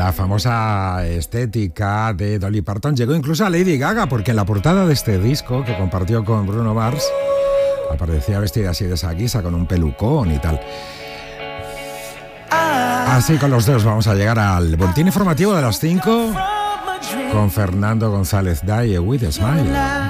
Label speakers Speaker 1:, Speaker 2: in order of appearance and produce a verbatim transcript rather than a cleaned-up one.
Speaker 1: La famosa estética de Dolly Parton llegó incluso a Lady Gaga, porque en la portada de este disco que compartió con Bruno Mars aparecía vestida así de esa guisa, con un pelucón y tal. Así con los dos vamos a llegar al boletín informativo de las cinco con Fernando González Daye, With a Smile.